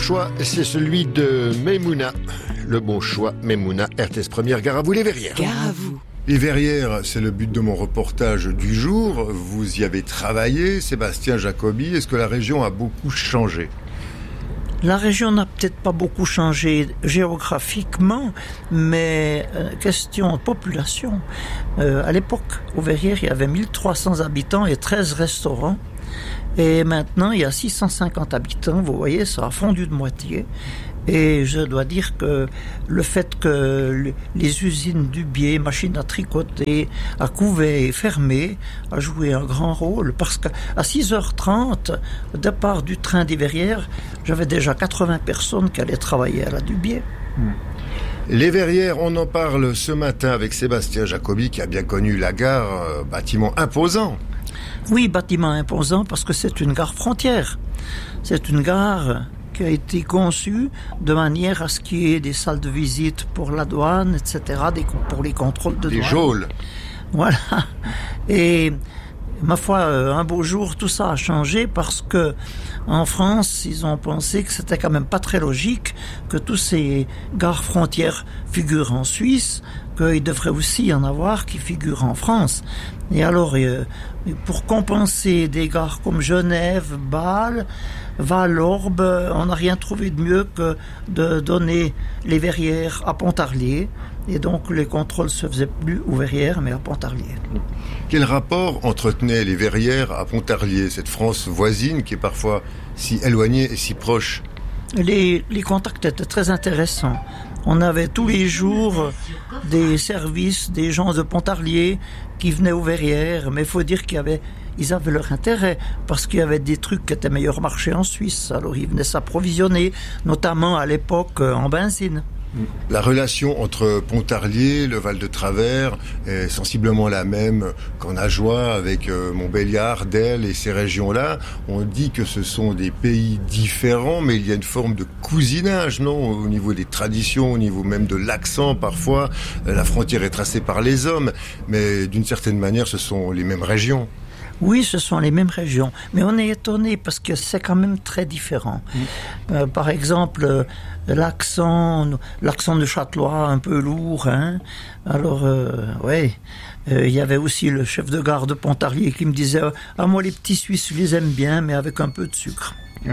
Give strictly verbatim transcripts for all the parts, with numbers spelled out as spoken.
choix, c'est celui de Memouna. Le bon choix, Memouna, R T S Première, Gare à vous les Verrières. Gare à vous. Les Verrières, c'est le but de mon reportage du jour. Vous y avez travaillé, Sébastien Jacobi. Est-ce que la région a beaucoup changé ? La région n'a peut-être pas beaucoup changé géographiquement, mais euh, question de population. Euh, à l'époque, aux Verrières, il y avait mille trois cents habitants et treize restaurants. Et maintenant, il y a six cent cinquante habitants. Vous voyez, ça a fondu de moitié. Et je dois dire que le fait que les usines du biais, machines à tricoter, à couver et fermer, a joué un grand rôle. Parce qu'à six heures trente, au départ du train des Verrières, j'avais déjà quatre-vingts personnes qui allaient travailler à la Dubié. Mmh. Les Verrières, on en parle ce matin avec Sébastien Jacobi, qui a bien connu la gare, euh, bâtiment imposant. Oui, bâtiment imposant parce que c'est une gare frontière. C'est une gare qui a été conçue de manière à ce qu'il y ait des salles de visite pour la douane, et cetera, des, pour les contrôles de des douane. Des geôles. Voilà. Et ma foi, un beau jour, tout ça a changé parce que en France, ils ont pensé que c'était quand même pas très logique que tous ces gares frontières figurent en Suisse, qu'il devrait aussi y en avoir qui figurent en France. Et alors, euh, pour compenser des gares comme Genève, Bâle, Val-Orbe, on n'a rien trouvé de mieux que de donner les Verrières à Pontarlier. Et donc, les contrôles se faisaient plus aux Verrières, mais à Pontarlier. Quel rapport entretenaient les Verrières à Pontarlier, cette France voisine qui est parfois si éloignée et si proche ? Les, les contacts étaient très intéressants. On avait tous les jours des services, des gens de Pontarlier qui venaient aux Verrières, mais il faut dire qu'il y avait, ils avaient leur intérêt, parce qu'il y avait des trucs qui étaient meilleurs marchés en Suisse, alors ils venaient s'approvisionner, notamment à l'époque en benzine. La relation entre Pontarlier, le Val de Travers est sensiblement la même qu'en Ajoie avec euh, Montbéliard, Ardelles et ces régions-là. On dit que ce sont des pays différents, mais il y a une forme de cousinage, non ? Au niveau des traditions, au niveau même de l'accent, parfois. La frontière est tracée par les hommes, mais d'une certaine manière, ce sont les mêmes régions. Oui, ce sont les mêmes régions, mais on est étonné parce que c'est quand même très différent. Mmh. Euh, par exemple, euh, l'accent, l'accent de Châtelois, un peu lourd, hein. Alors, euh, ouais, il euh, y avait aussi le chef de gare de Pontarlier qui me disait « Ah, moi, les petits Suisses, je les aime bien, mais avec un peu de sucre. »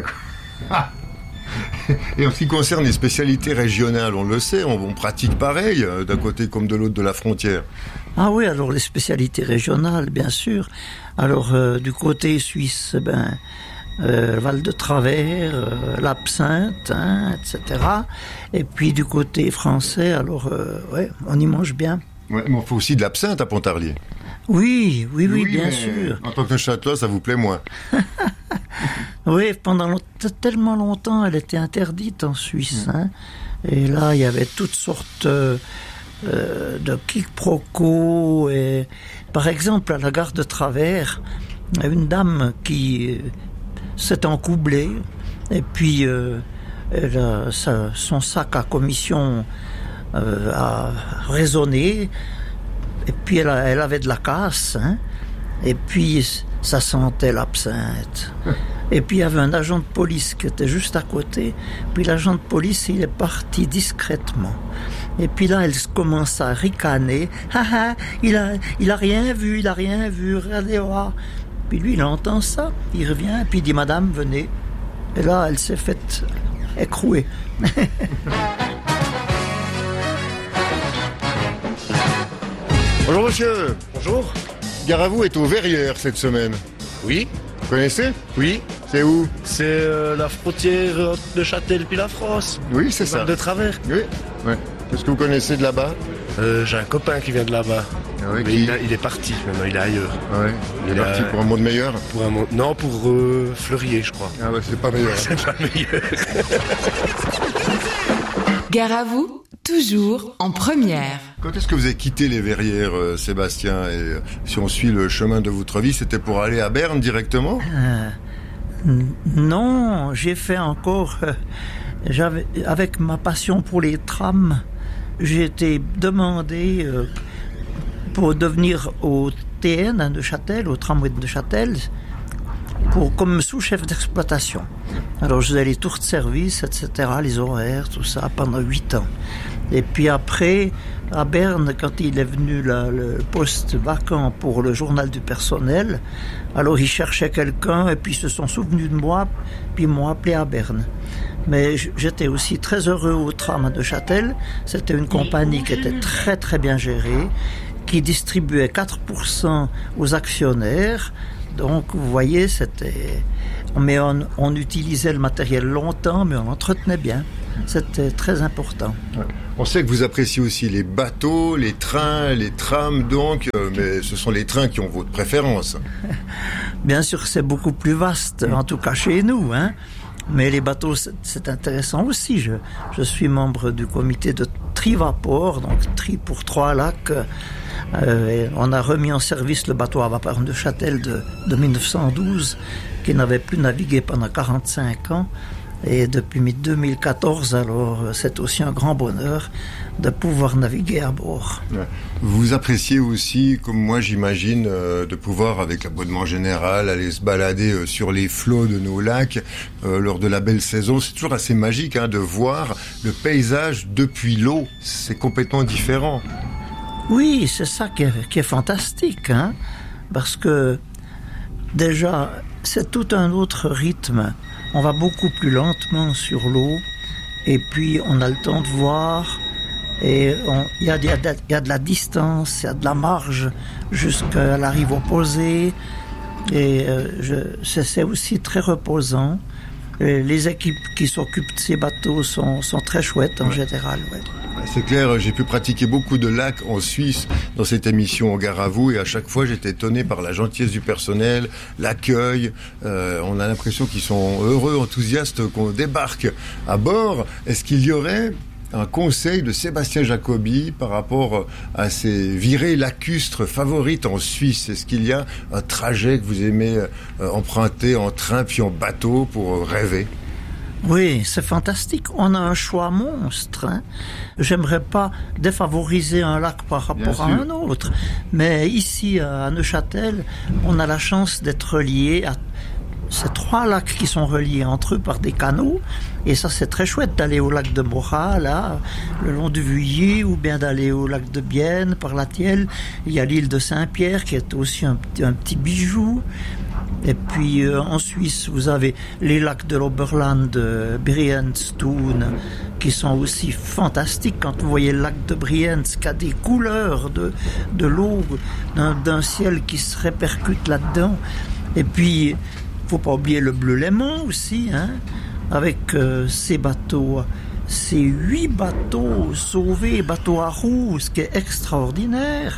Ah. Et en ce qui concerne les spécialités régionales, on le sait, on, on pratique pareil, d'un côté comme de l'autre de la frontière. Ah oui, alors les spécialités régionales, bien sûr. Alors, euh, du côté suisse, ben, euh, Val de Travers, euh, l'absinthe, hein, et cetera. Et puis du côté français, alors, euh, ouais, on y mange bien. Ouais, mais il faut aussi de l'absinthe à Pontarlier. Oui, oui, oui, oui bien sûr. En tant que château, ça vous plaît moins. Oui, pendant long- tellement longtemps, elle était interdite en Suisse. Hein. Et là, il y avait toutes sortes euh, euh, de quiproquos. Et, par exemple, à la gare de Travers, il y a une dame qui euh, s'est encoublée. Et puis, euh, elle a, sa, son sac à commission euh, a résonné. Et puis, elle, a, elle avait de la casse. Hein. Et puis, ça sentait l'absinthe. Et puis, il y avait un agent de police qui était juste à côté. Puis, l'agent de police, il est parti discrètement. Et puis là, elle commence à ricaner. « Ah ah, il a, il a rien vu, il a rien vu, regardez, oh. » Puis lui, il entend ça. Il revient, et puis il dit « Madame, venez. » Et là, elle s'est faite écrouer. Bonjour monsieur. Bonjour. Gare à vous est aux Verrières cette semaine. Oui. Vous connaissez ? Oui. C'est où ? C'est euh, la frontière de Châtel puis la France. Oui, c'est ça. Val de Travers. Oui. Ouais. Qu'est-ce que vous connaissez de là-bas ? euh, J'ai un copain qui vient de là-bas. Ah ouais, Mais qui... il, a, il est parti maintenant, il est ailleurs. Ah ouais. Il est il parti a... pour un monde meilleur ? Pour un monde... Non, pour euh, Fleurier, je crois. Ah ouais, c'est pas meilleur. C'est pas meilleur. Gare à vous, toujours en première. Quand est-ce que vous avez quitté les Verrières, euh, Sébastien ? Et euh, si on suit le chemin de votre vie, c'était pour aller à Berne directement ? euh, Non, j'ai fait encore... Euh, j'avais, avec ma passion pour les trams, j'ai été demandé euh, pour devenir au T N de Châtel, au tramway de Châtel, pour, comme sous-chef d'exploitation. Alors je faisais les tours de service, et cetera, les horaires, tout ça, pendant huit ans. Et puis après, à Berne, quand il est venu là, le poste vacant pour le journal du personnel, alors ils cherchaient quelqu'un et puis ils se sont souvenus de moi, puis ils m'ont appelé à Berne. Mais j'étais aussi très heureux au tram à Neuchâtel. C'était une compagnie qui était très très bien gérée, qui distribuait quatre pour cent aux actionnaires. Donc vous voyez, c'était... Mais on, on utilisait le matériel longtemps, mais on l'entretenait bien. C'était très important. Ouais. On sait que vous appréciez aussi les bateaux, les trains, les trams, donc, euh, mais ce sont les trains qui ont votre préférence. Bien sûr, c'est beaucoup plus vaste, en tout cas chez nous, hein. Mais les bateaux, c'est, c'est intéressant aussi. Je, je suis membre du comité de Trivaport, donc Tri pour trois lacs. Euh, on a remis en service le bateau à vapeur de Neuchâtel de, de dix-neuf cent douze, qui n'avait plus navigué pendant quarante-cinq ans. Et depuis deux mille quatorze, alors, c'est aussi un grand bonheur de pouvoir naviguer à bord. Ouais. Vous appréciez aussi, comme moi j'imagine, euh, de pouvoir, avec l'abonnement général, aller se balader euh, sur les flots de nos lacs euh, lors de la belle saison. C'est toujours assez magique hein, de voir le paysage depuis l'eau. C'est complètement différent. Oui, c'est ça qui est, qui est fantastique, hein, parce que déjà, c'est tout un autre rythme. On va beaucoup plus lentement sur l'eau, et puis on a le temps de voir, et il y, y, y a de la distance, il y a de la marge jusqu'à la rive opposée, et euh, je, c'est, c'est aussi très reposant. Et les équipes qui s'occupent de ces bateaux sont, sont très chouettes en général. Ouais. C'est clair, j'ai pu pratiquer beaucoup de lacs en Suisse dans cette émission Gare à vous, et à chaque fois j'étais étonné par la gentillesse du personnel, l'accueil. Euh, on a l'impression qu'ils sont heureux, enthousiastes qu'on débarque à bord. Est-ce qu'il y aurait un conseil de Sébastien Jacobi par rapport à ses virées lacustres favorites en Suisse? Est-ce qu'il y a un trajet que vous aimez euh, emprunter en train puis en bateau pour rêver? Oui, c'est fantastique. On a un choix monstre. Hein. J'aimerais pas défavoriser un lac par rapport à un autre. Mais ici, à Neuchâtel, on a la chance d'être relié à ces trois lacs qui sont reliés entre eux par des canaux. Et ça, c'est très chouette d'aller au lac de Morat, là, le long du Vuilly, ou bien d'aller au lac de Bienne, par la Thielle. Il y a l'île de Saint-Pierre, qui est aussi un, un petit bijou. Et puis euh, en Suisse, vous avez les lacs de l'Oberland, de Brienz, Thun, qui sont aussi fantastiques. Quand vous voyez le lac de Brienz, qui a des couleurs de, de l'eau, d'un, d'un ciel qui se répercute là-dedans. Et puis, faut pas oublier le Bleu Léman aussi, hein, avec euh, ces bateaux, ces huit bateaux sauvés, bateaux à roues, ce qui est extraordinaire.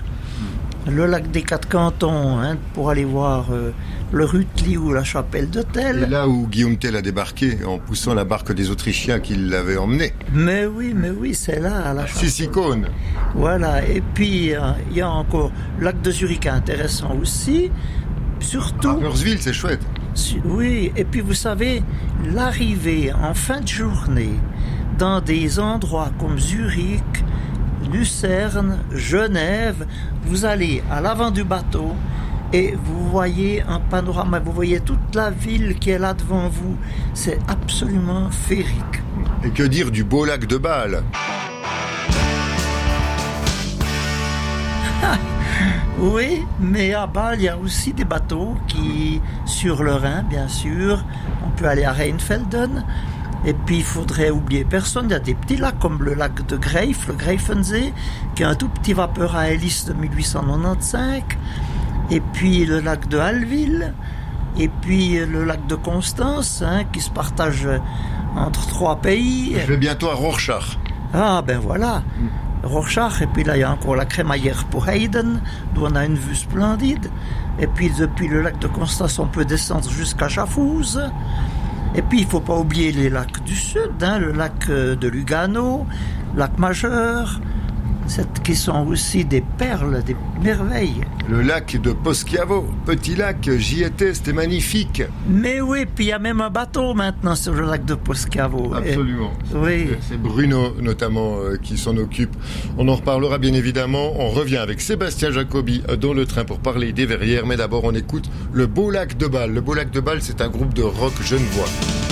Le lac des Quatre Cantons, hein, pour aller voir euh, le Rutli ou la chapelle de Tell. Et là où Guillaume Tell a débarqué en poussant la barque des Autrichiens qui l'avaient emmené. Mais oui, mais oui, c'est là, à la chapelle. Sissicone. Voilà, et puis il euh, y a encore le lac de Zurich, intéressant aussi. Surtout... Rapperswil, c'est chouette. Oui, et puis vous savez, l'arrivée en fin de journée dans des endroits comme Zurich, Lucerne, Genève, vous allez à l'avant du bateau et vous voyez un panorama, vous voyez toute la ville qui est là devant vous. C'est absolument féerique. Et que dire du beau lac de Bâle? Oui, mais à Bâle, il y a aussi des bateaux qui, sur le Rhin, bien sûr, on peut aller à Rheinfelden. Et puis, il faudrait oublier personne. Il y a des petits lacs comme le lac de Greif, le Greifensee, qui est un tout petit vapeur à hélice de dix-huit cent quatre-vingt-quinze. Et puis, le lac de Hallwil. Et puis, le lac de Constance, hein, qui se partage entre trois pays. Je vais bientôt à Rorschach. Ah, ben voilà. Rorschach. Et puis là, il y a encore la crémaillère pour Hayden, d'où on a une vue splendide. Et puis, depuis le lac de Constance, on peut descendre jusqu'à Schaffhouse. Et puis, il ne faut pas oublier les lacs du sud, hein, le lac de Lugano, lac Majeur, cette, qui sont aussi des perles, des merveilles. Le lac de Poschiavo, petit lac, j'y étais, c'était magnifique. Mais oui, puis il y a même un bateau maintenant sur le lac de Poschiavo. Absolument. Et, oui. C'est Bruno notamment euh, qui s'en occupe. On en reparlera bien évidemment. On revient avec Sébastien Jacobi euh, dans le train pour parler des Verrières. Mais d'abord, on écoute le Beau Lac de Bâle. Le Beau Lac de Bâle, c'est un groupe de rock genevois.